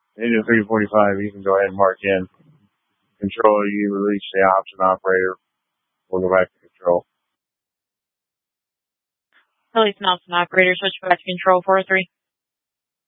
Engine 345, you can go ahead and mark in. Control, you release the option operator. We'll go back to control. Release an option operator, switch back to control 403.